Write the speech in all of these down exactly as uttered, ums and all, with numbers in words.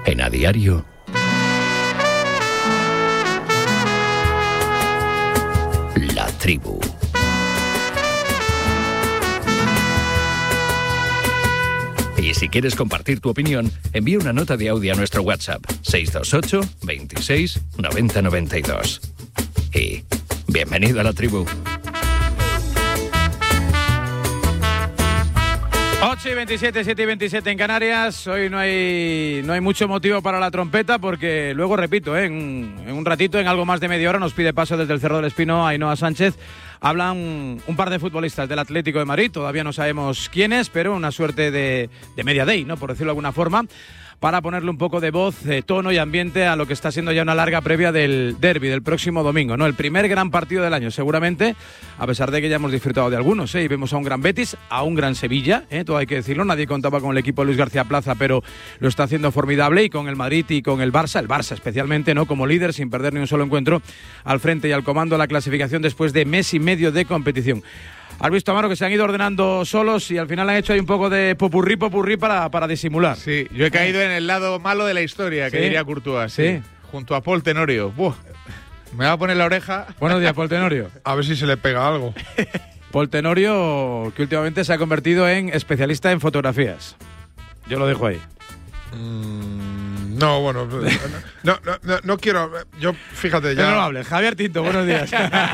En A Diario, La Tribu. Y si quieres compartir tu opinión, envía una nota de audio a nuestro WhatsApp seis dos ocho, veintiséis, noventa noventa y dos. Y bienvenido a La Tribu. ocho y veintisiete, siete y veintisiete en Canarias. Hoy no hay, no hay mucho motivo para la trompeta porque luego, repito, ¿eh? en, en un ratito, en algo más de media hora, nos pide paso desde el Cerro del Espino Ainhoa Sánchez. Hablan un, un par de futbolistas del Atlético de Madrid, todavía no sabemos quiénes, pero una suerte de, de media day, ¿no? Por decirlo de alguna forma, para ponerle un poco de voz, de tono y ambiente a lo que está siendo ya una larga previa del derbi del próximo domingo, ¿no? El primer gran partido del año, seguramente, a pesar de que ya hemos disfrutado de algunos, ¿eh? Y vemos a un gran Betis, a un gran Sevilla, ¿eh? Todo hay que decirlo, nadie contaba con el equipo de Luis García Plaza, pero lo está haciendo formidable, y con el Madrid y con el Barça, el Barça especialmente, ¿no? Como líder, sin perder ni un solo encuentro, al frente y al comando de la clasificación después de mes y medio de competición. Has visto, Amaro, que se han ido ordenando solos y al final han hecho ahí un poco de popurrí, popurrí para, para disimular. Sí, yo he caído en el lado malo de la historia, que ¿Sí? diría Courtois. Sí. Sí. Junto a Paul Tenorio. Buah, me va a poner la oreja. Buenos días, Paul Tenorio. A ver si se le pega algo. Paul Tenorio, que últimamente se ha convertido en especialista en fotografías. Yo lo dejo ahí. Mm, no, bueno, no, no, no, no quiero. Yo, fíjate, ya. Pero no hables. Javier Tinto, buenos días.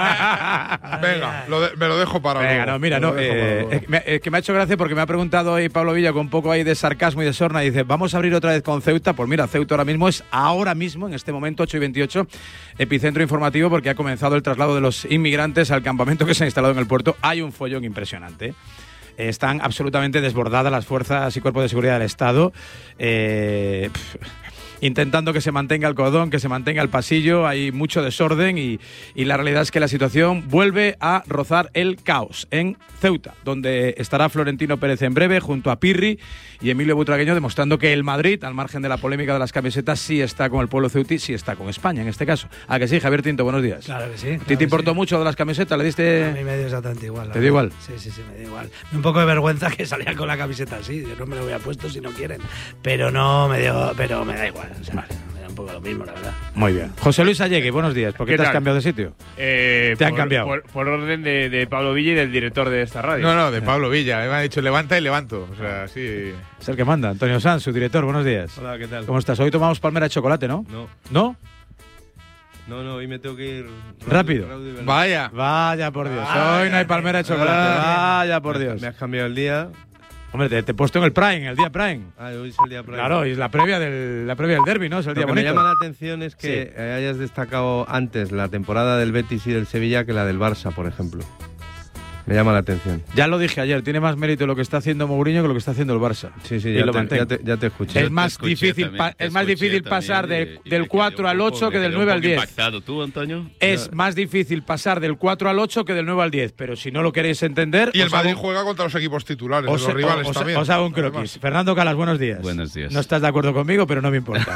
Venga, lo de, me lo dejo para Venga, luego. no, mira, no, eh, es, que me, es que me ha hecho gracia porque me ha preguntado hoy Pablo Villa con un poco ahí de sarcasmo y de sorna, y dice, vamos a abrir otra vez con Ceuta. Pues mira, Ceuta ahora mismo es, ahora mismo, en este momento, ocho y veintiocho, epicentro informativo, porque ha comenzado el traslado de los inmigrantes al campamento que se ha instalado en el puerto. Hay un follón impresionante. Están absolutamente desbordadas las fuerzas y cuerpos de seguridad del Estado, eh, pff, intentando que se mantenga el cordón, que se mantenga el pasillo. Hay mucho desorden y, y la realidad es que la situación vuelve a rozar el caos en Ceuta, donde estará Florentino Pérez en breve junto a Pirri y Emilio Butragueño, demostrando que el Madrid, al margen de la polémica de las camisetas, sí está con el pueblo ceutí, sí está con España en este caso. ¿A que sí, Javier Tinto? Buenos días. Claro que sí. ¿A Claro ti te importó sí. mucho de las camisetas? ¿Le diste...? A mí me dio exactamente igual. ¿Te dio igual? Sí, sí, sí, me dio igual. Un poco de vergüenza que salía con la camiseta así. Yo no me lo hubiera puesto si no quieren. Pero no me dio... Pero me da igual. O sea, vale. Me da un poco lo mismo, la verdad. Muy bien. José Luis Allegue, buenos días. ¿Por qué, ¿Qué te has tal? cambiado de sitio? Eh, Te han por, cambiado. Por, por orden de, de Pablo Villa y del director de esta radio. No, no, de Pablo Villa. Me ha dicho levanta y levanto. O sea, sí. Es el que manda. Antonio Sanz, su director, buenos días. Hola, ¿qué tal? ¿Cómo estás? Hoy tomamos palmera de chocolate, ¿no? No, ¿No? no, no, hoy me tengo que ir Rápido. rápido y veloz. Vaya. Vaya por Dios. Hoy no hay palmera de chocolate. Vaya por Dios. Me has cambiado el día. Hombre, te, te he puesto en el Prime, en el día Prime. Ah, hoy es el día Prime. Claro, y es la previa del, la previa del derbi, ¿no? Es el Lo día que me bonito. llama la atención es que Sí. hayas destacado antes la temporada del Betis y del Sevilla que la del Barça, por ejemplo. Me llama la atención. Ya lo dije ayer, tiene más mérito lo que está haciendo Mourinho que lo que está haciendo el Barça. Sí, sí, Y ya, lo te, mantengo. ya, te, ya te escuché. Es más escuché difícil, también, pa- te es más escuché difícil también pasar y- de- y me del quedé cuatro un al poco- ocho que me del quedé nueve un al poco diez. impactado. ¿Tú, Antonio? Es más difícil pasar del cuatro al ocho que del nueve al diez, pero si no lo queréis entender... Y el os hago- Madrid juega contra los equipos titulares, Os, de los rivales os- también. os hago un además. croquis. Fernando Calas, buenos días. Buenos días. No estás de acuerdo conmigo, pero no me importa.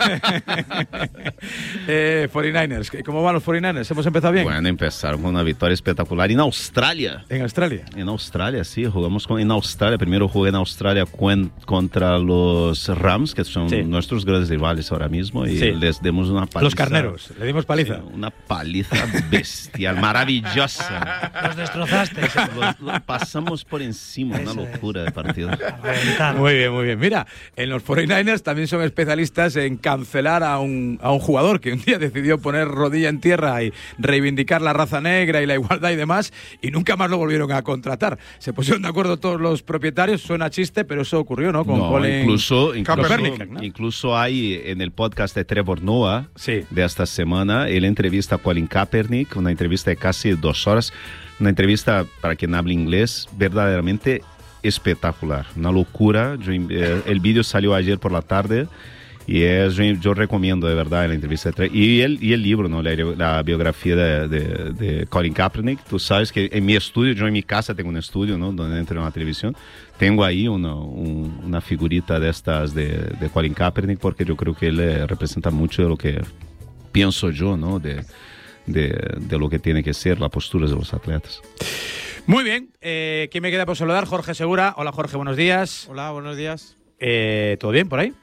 eh, cuarenta y nueve ers, ¿cómo van los cuarenta y nueve ers? ¿Hemos empezado bien? Bueno, empezaron con una victoria espectacular en Australia. En Australia. En Australia, sí, jugamos con, en Australia. Primero jugué en Australia cuen- contra los Rams, que son Sí. nuestros grandes rivales ahora mismo, y Sí. les dimos una paliza. Los carneros, le dimos paliza. Sí, una paliza bestial, maravillosa. Los destrozaste. Lo, lo pasamos por encima, una Eso es. locura de partido. Reventar. Muy bien, muy bien. Mira, en los cuarenta y nueve ers también son especialistas en cancelar a un, a un jugador que un día decidió poner rodilla en tierra y reivindicar la raza negra y la igualdad y demás, y nunca más lo volvieron a contratar. Se pusieron de acuerdo todos los propietarios, suena chiste, pero eso ocurrió, ¿no? Con No, Colin incluso, incluso, Kaepernick, ¿no? incluso hay en el podcast de Trevor Noah Sí. de esta semana, él entrevista a Colin Kaepernick, una entrevista de casi dos horas, una entrevista para quien habla inglés verdaderamente espectacular, una locura. Yo, eh, el vídeo salió ayer por la tarde y es, yo, yo recomiendo de verdad la entrevista de Tre- y el, y el libro, ¿no? la, la biografía de, de, de Colin Kaepernick. Tú sabes que en mi estudio, yo en mi casa tengo un estudio, ¿no? Donde entro en la televisión, tengo ahí una, un, una figurita de estas de, de Colin Kaepernick, porque yo creo que él eh, representa mucho de lo que pienso yo, ¿no? de, de, de lo que tiene que ser la postura de los atletas. Muy bien, eh, ¿quién me queda por saludar? Jorge Segura. Hola Jorge, buenos días. Hola, buenos días. Eh, ¿Todo bien por ahí?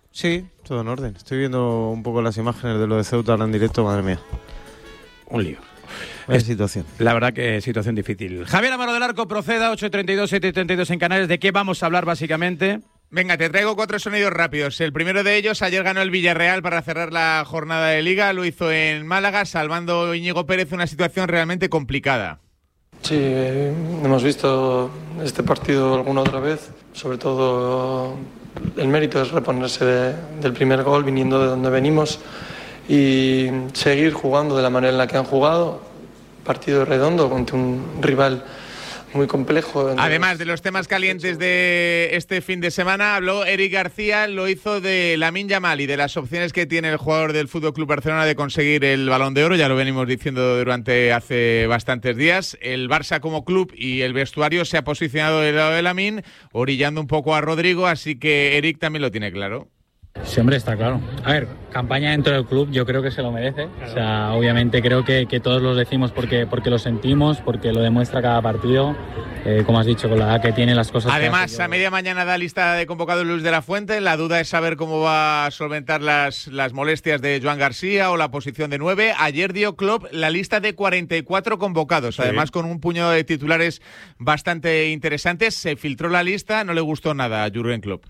Sí, todo en orden. Estoy viendo un poco las imágenes de lo de Ceuta ahora en directo, madre mía. Un lío. Vaya situación. La verdad que situación difícil. Javier Amaro del Arco, proceda, ocho treinta y dos, siete treinta y dos en Canarias. ¿De qué vamos a hablar básicamente? Venga, te traigo cuatro sonidos rápidos. El primero de ellos, ayer ganó el Villarreal para cerrar la jornada de Liga. Lo hizo en Málaga, salvando Íñigo Pérez una situación realmente complicada. Sí, eh, hemos visto este partido alguna otra vez. Sobre todo el mérito es reponerse de, del primer gol viniendo de donde venimos y seguir jugando de la manera en la que han jugado. Partido redondo contra un rival muy complejo. Además de los temas calientes de este fin de semana, habló Eric García, lo hizo de Lamine Yamal y de las opciones que tiene el jugador del F C Barcelona de conseguir el Balón de Oro. Ya lo venimos diciendo durante hace bastantes días. El Barça como club y el vestuario se ha posicionado del lado de Lamine, orillando un poco a Rodrigo, así que Eric también lo tiene claro. Sí, hombre, está claro. A ver, campaña dentro del club, yo creo que se lo merece. O sea, obviamente creo que, que todos lo decimos porque, porque lo sentimos, porque lo demuestra cada partido. Eh, como has dicho, con la edad que tiene, las cosas. Además, que hace, yo... a media mañana da lista de convocados Luis de la Fuente. La duda es saber cómo va a solventar las, las molestias de Joan García o la posición de nueve. Ayer dio Klopp la lista de cuarenta y cuatro convocados, sí. Además con un puñado de titulares bastante interesantes. Se filtró la lista, no le gustó nada a Jürgen Klopp.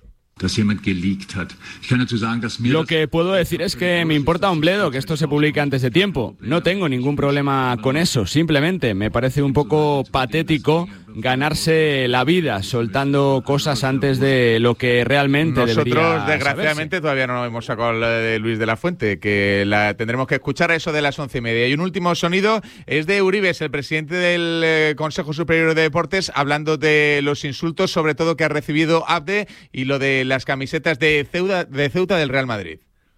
Lo que puedo decir es que me importa un bledo que esto se publique antes de tiempo. No tengo ningún problema con eso. Simplemente me parece un poco patético ganarse la vida soltando cosas antes de lo que realmente Nosotros, debería desgraciadamente, saberse. Todavía no hemos sacado la de Luis de la Fuente, que la tendremos que escuchar a eso de las once y media. Y un último sonido es de Uribes, el presidente del eh, Consejo Superior de Deportes, hablando de los insultos, sobre todo que ha recibido Abde, y lo de las camisetas de Ceuta, de Ceuta del Real Madrid.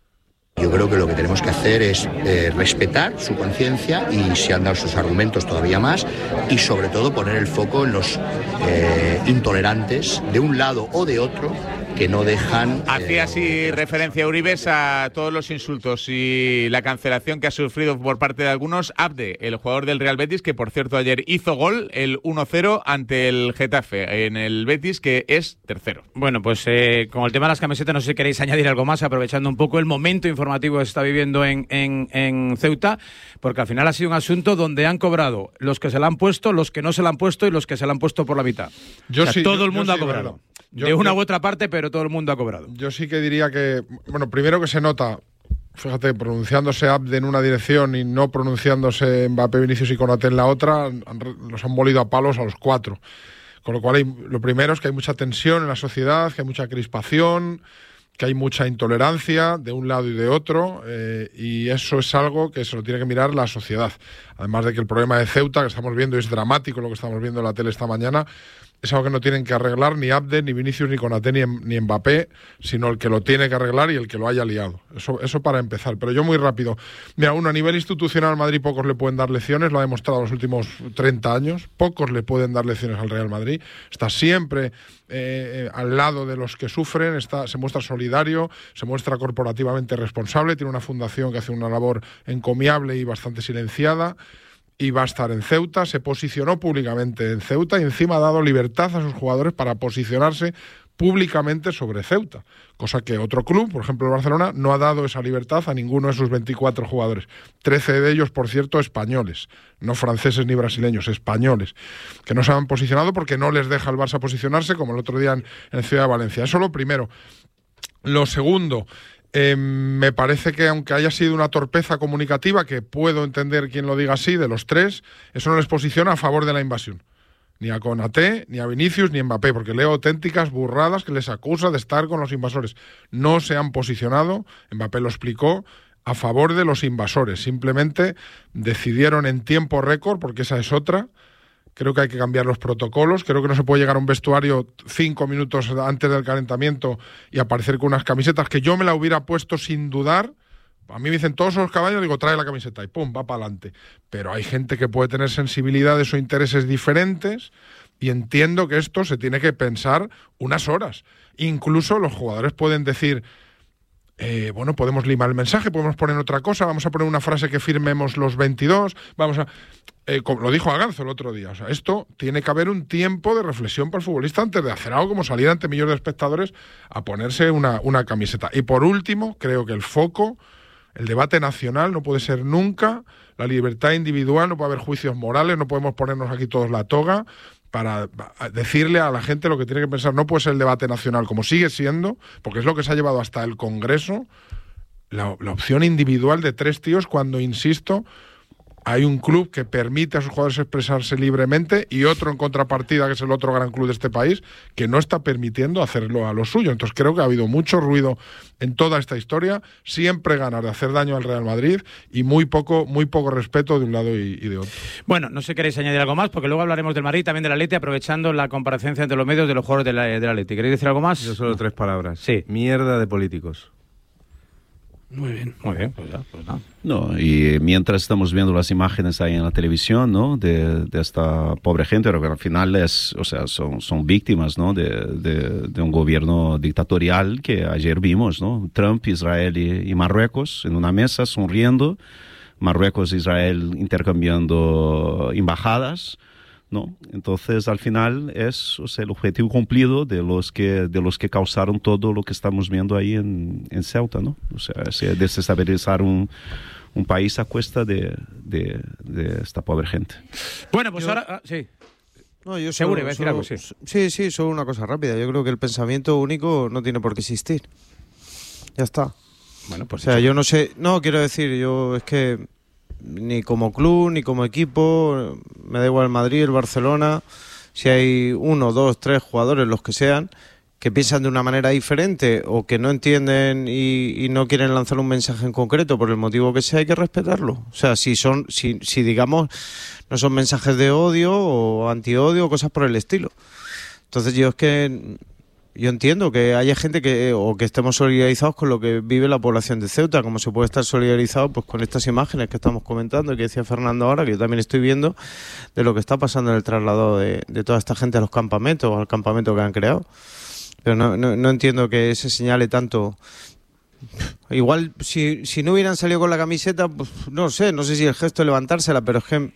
Yo creo que lo que tenemos que hacer es eh, respetar su conciencia y si han dado sus argumentos todavía más y sobre todo poner el foco en los eh, intolerantes de un lado o de otro que no dejan... Hacía así eh, referencia Uribes a todos los insultos y la cancelación que ha sufrido por parte de algunos. Abde, el jugador del Real Betis, que por cierto ayer hizo gol, el uno cero ante el Getafe, en el Betis, que es tercero. Bueno, pues eh, con el tema de las camisetas, no sé si queréis añadir algo más, aprovechando un poco el momento informativo que se está viviendo en, en, en Ceuta, porque al final ha sido un asunto donde han cobrado los que se la han puesto, los que no se la han puesto y los que se la han puesto por la mitad. Yo o sea, sí, todo yo, el mundo yo ha sí, cobrado. bueno. Yo, de una yo, u otra parte, pero todo el mundo ha cobrado. Yo sí que diría que, bueno, primero que se nota, fíjate, pronunciándose Abde en una dirección y no pronunciándose Mbappé, Vinicius y Konaté en la otra, han, los han molido a palos a los cuatro. Con lo cual, hay, lo primero es que hay mucha tensión en la sociedad, que hay mucha crispación, que hay mucha intolerancia de un lado y de otro, eh, y eso es algo que se lo tiene que mirar la sociedad. Además de que el problema de Ceuta, que estamos viendo, es dramático lo que estamos viendo en la tele esta mañana, es algo que no tienen que arreglar ni Abde, ni Vinicius, ni Konaté, ni, ni Mbappé, sino el que lo tiene que arreglar y el que lo haya liado. Eso, eso para empezar. Pero yo muy rápido. Mira, uno, a nivel institucional, Madrid pocos le pueden dar lecciones, lo ha demostrado los últimos treinta años. Pocos le pueden dar lecciones al Real Madrid. Está siempre eh, eh, al lado de los que sufren, está, se muestra solidario, se muestra corporativamente responsable, tiene una fundación que hace una labor encomiable y bastante silenciada. Y va a estar en Ceuta, se posicionó públicamente en Ceuta y encima ha dado libertad a sus jugadores para posicionarse públicamente sobre Ceuta, cosa que otro club, por ejemplo el Barcelona, no ha dado esa libertad a ninguno de sus veinticuatro jugadores. trece de ellos, por cierto, españoles, no franceses ni brasileños, españoles, que no se han posicionado porque no les deja el Barça posicionarse, como el otro día en, en Ciudad de Valencia. Eso lo primero. Lo segundo... Eh, me parece que aunque haya sido una torpeza comunicativa, que puedo entender quien lo diga así, de los tres, eso no les posiciona a favor de la invasión. Ni a Konaté, ni a Vinicius, ni a Mbappé, porque leo auténticas burradas que les acusa de estar con los invasores. No se han posicionado, Mbappé lo explicó, a favor de los invasores. Simplemente decidieron en tiempo récord, porque esa es otra. Creo que hay que cambiar los protocolos. Creo que no se puede llegar a un vestuario cinco minutos antes del calentamiento y aparecer con unas camisetas que yo me la hubiera puesto sin dudar. A mí me dicen todos los caballos, digo, trae la camiseta y pum, va para adelante. Pero hay gente que puede tener sensibilidades o intereses diferentes y entiendo que esto se tiene que pensar unas horas. Incluso los jugadores pueden decir... Eh, bueno, podemos limar el mensaje, podemos poner otra cosa, vamos a poner una frase que firmemos los veintidós, vamos a... Eh, como lo dijo Aganzo el otro día, o sea, esto tiene que haber un tiempo de reflexión para el futbolista antes de hacer algo como salir ante millones de espectadores a ponerse una, una camiseta. Y por último, creo que el foco, el debate nacional no puede ser nunca la libertad individual, no puede haber juicios morales, no podemos ponernos aquí todos la toga para decirle a la gente lo que tiene que pensar. No puede ser el debate nacional, como sigue siendo, porque es lo que se ha llevado hasta el Congreso, la, la opción individual de tres tíos cuando, insisto, hay un club que permite a sus jugadores expresarse libremente y otro en contrapartida, que es el otro gran club de este país, que no está permitiendo hacerlo a lo suyo. Entonces creo que ha habido mucho ruido en toda esta historia, siempre ganas de hacer daño al Real Madrid y muy poco, muy poco respeto de un lado y, y de otro. Bueno, no sé si queréis añadir algo más, porque luego hablaremos del Madrid y también del Atleti, aprovechando la comparecencia entre los medios de los jugadores del, del Atleti. ¿Queréis decir algo más? Yo solo tres palabras. Sí. Mierda de políticos. Muy bien. Muy bien, pues ya, pues nada. No, y mientras estamos viendo las imágenes ahí en la televisión, ¿no? De, de esta pobre gente, pero que al final es, o sea, son, son víctimas, ¿no? De, de, de un gobierno dictatorial que ayer vimos, ¿no? Trump, Israel y, y Marruecos en una mesa sonriendo, Marruecos e Israel intercambiando embajadas, ¿no? Entonces, al final es, o sea, el objetivo cumplido de los que de los que causaron todo lo que estamos viendo ahí en, en Ceuta, ¿no? O sea, es desestabilizar un, un país a cuesta de, de, de esta pobre gente. Bueno, pues yo, ahora... Ah, sí. No, yo Seguro, solo, iba a decir solo, algo, sí. Sí, sí, solo una cosa rápida. Yo creo que el pensamiento único no tiene por qué existir. Ya está. Bueno, pues... O sea, yo no sé... No, quiero decir, yo es que... ni como club, ni como equipo, me da igual el Madrid, el Barcelona, si hay uno, dos, tres jugadores, los que sean, que piensan de una manera diferente o que no entienden y, y no quieren lanzar un mensaje en concreto por el motivo que sea, hay que respetarlo. O sea, si son, si, si digamos, no son mensajes de odio o antiodio o cosas por el estilo. Entonces yo es que... Yo entiendo que haya gente que o que estemos solidarizados con lo que vive la población de Ceuta, como se puede estar solidarizado pues con estas imágenes que estamos comentando, que decía Fernando ahora, que yo también estoy viendo, de lo que está pasando en el traslado de, de toda esta gente a los campamentos, al campamento que han creado. Pero no, no, no entiendo que se señale tanto. Igual, si, si no hubieran salido con la camiseta, pues no sé, no sé si el gesto de levantársela, pero es que...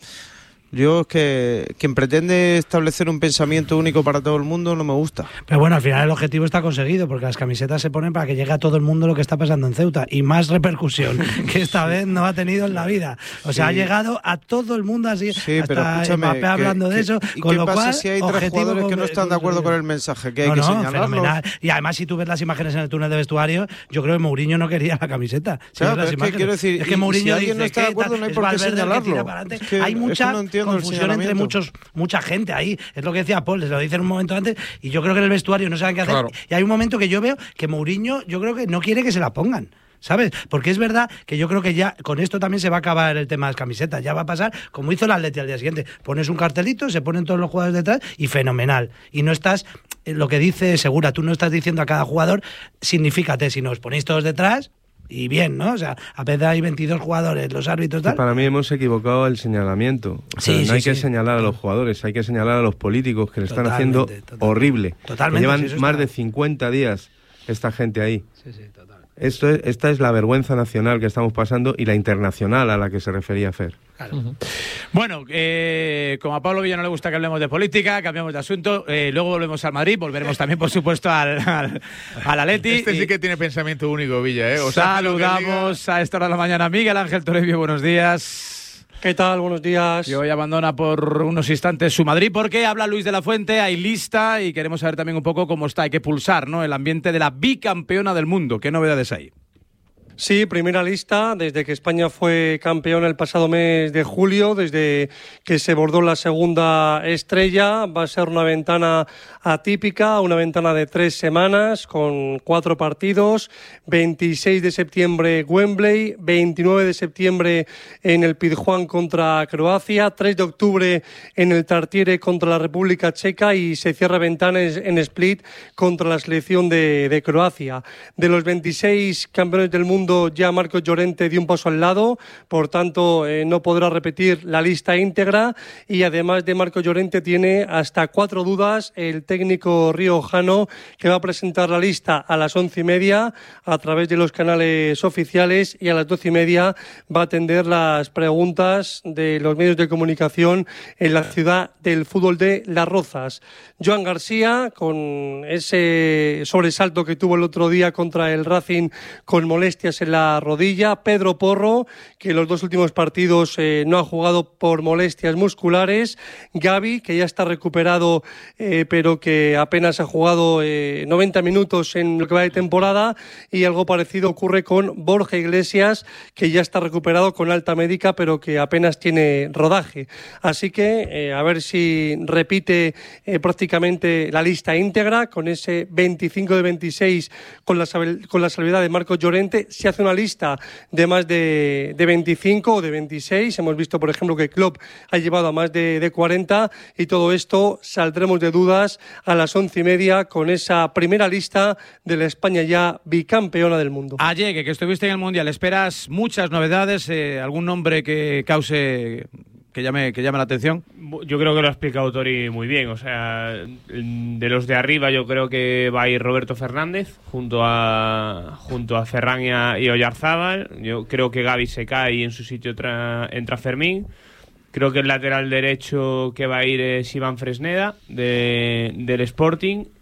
Yo es que quien pretende establecer un pensamiento único para todo el mundo no me gusta. Pero bueno, al final el objetivo está conseguido, porque las camisetas se ponen para que llegue a todo el mundo lo que está pasando en Ceuta, y más repercusión que esta vez no ha tenido en la vida. O sea, sí. Ha llegado a todo el mundo así, sí, hasta pero escúchame, Mbappé hablando que, de eso. ¿Y con qué lo pasa cual, si hay tres jugadores con, que no están de acuerdo con el mensaje? Que hay no, que no, señalarlo. Fenomenal. Y además, si tú ves las imágenes en el túnel de vestuario, yo creo que Mourinho no quería la camiseta. Si claro, las es imágenes. que quiero decir, es que Mourinho si alguien dice no está de acuerdo, que no hay es por qué Valverde el que señalarlo. tira para adelante. Es que, hay mucha es que no confusión entre muchos, mucha gente ahí. Es lo que decía Paul, les lo dice en un momento antes, y yo creo que en el vestuario no saben qué hacer. Claro. Y hay un momento que yo veo que Mourinho, yo creo que no quiere que se la pongan, ¿sabes? Porque es verdad que yo creo que ya con esto también se va a acabar el tema de las camisetas. Ya va a pasar como hizo el Atleti al día siguiente. Pones un cartelito, se ponen todos los jugadores detrás y fenomenal. Y no estás, lo que dice Segura, tú no estás diciendo a cada jugador, signifícate, sino os ponéis todos detrás y bien, ¿no? O sea, a veces hay veintidós jugadores, los árbitros tal. Para mí hemos equivocado el señalamiento. O sea, sí, no sí, hay que sí. señalar a los jugadores, hay que señalar a los políticos que le están Totalmente, haciendo totalmente. horrible. Totalmente, que llevan sí, eso más está... de cincuenta días esta gente ahí. Sí, sí, total. Esto es, esta es la vergüenza nacional que estamos pasando y la internacional a la que se refería Fer. Claro. Uh-huh. Bueno, eh, como a Pablo Villa no le gusta que hablemos de política, cambiamos de asunto. Eh, luego volvemos al Madrid, volveremos también, por supuesto, al, al, al Atleti. Este sí que tiene pensamiento único, Villa, ¿eh? O sea, saludamos a esta hora de la mañana a Miguel Ángel Toribio, buenos días. ¿Qué tal? Buenos días. Y hoy abandona por unos instantes su Madrid porque habla Luis de la Fuente, hay lista y queremos saber también un poco cómo está, hay que pulsar, ¿no? El ambiente de la bicampeona del mundo. ¿Qué novedades hay? Sí, primera lista desde que España fue campeona el pasado mes de julio, desde que se bordó la segunda estrella. Va a ser una ventana atípica, una ventana de tres semanas con cuatro partidos. veintiséis de septiembre Wembley, veintinueve de septiembre en el Pizjuán contra Croacia, tres de octubre en el Tartiere contra la República Checa y se cierra ventana en Split contra la selección de, de Croacia. De los veintiséis campeones del mundo segundo ya Marcos Llorente dio un paso al lado, por tanto eh, no podrá repetir la lista íntegra, y además de Marcos Llorente tiene hasta cuatro dudas el técnico riojano, que va a presentar la lista a las once y media a través de los canales oficiales, y a las doce y media va a atender las preguntas de los medios de comunicación en la ciudad del fútbol de Las Rozas. Joan García, con ese sobresalto que tuvo el otro día contra el Racing con molestias en la rodilla. Pedro Porro, que los dos últimos partidos eh, no ha jugado por molestias musculares. Gavi, que ya está recuperado, eh, pero que apenas ha jugado eh, noventa minutos en lo que va de temporada. Y algo parecido ocurre con Borja Iglesias, que ya está recuperado con alta médica, pero que apenas tiene rodaje. Así que eh, a ver si repite eh, prácticamente la lista íntegra, con ese veinticinco de veintiséis, con la, con la salvedad de Marcos Llorente. Si hace una lista de más de, de veinticinco o de veintiséis, hemos visto por ejemplo que Klopp ha llevado a más de, de cuarenta, y todo esto saldremos de dudas a las once y media con esa primera lista de la España ya bicampeona del mundo. Ayer, que estuviste en el Mundial, ¿esperas muchas novedades? Eh, ¿Algún nombre que cause... Que llame, que llame la atención? Yo creo que lo ha explicado Tori muy bien. O sea, de los de arriba yo creo que va a ir Roberto Fernández junto a junto a Ferran y, a, y Oyarzábal. Yo creo que Gavi se cae y en su sitio tra, entra Fermín. Creo que el lateral derecho que va a ir es Iván Fresneda de, del Sporting.